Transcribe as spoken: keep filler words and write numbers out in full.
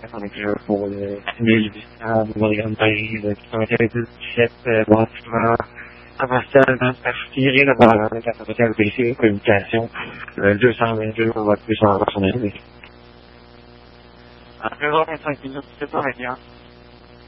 avec eux pour le mille huit cents, William Paris, le quatre-vingt-dix, dix-sept, Bâtiment, commercial, dans particulier, le barrage, la capacité P C, communication, le deux cent vingt-deux, on va plus en personnel. Après vingt-cinq minutes, c'est pas bien.